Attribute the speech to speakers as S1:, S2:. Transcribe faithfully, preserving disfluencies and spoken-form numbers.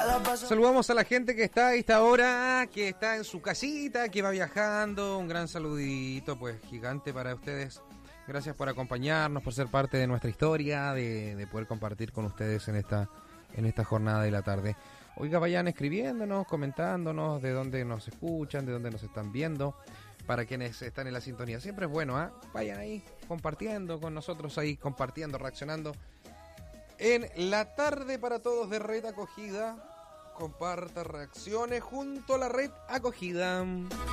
S1: Saludamos a la gente que está a esta hora, que está en su casita, que va viajando. Un gran saludito, pues, gigante para ustedes. Gracias por acompañarnos, por ser parte de nuestra historia, de, de poder compartir con ustedes en esta, en esta jornada de la tarde. Oiga, vayan escribiéndonos, comentándonos de dónde nos escuchan, de dónde nos están viendo. Para quienes están en la sintonía, siempre es bueno, ¿ah? ¿eh? Vayan ahí compartiendo con nosotros, ahí compartiendo, reaccionando. En la tarde para todos de Red Acogida, comparta reacciones junto a la Red Acogida.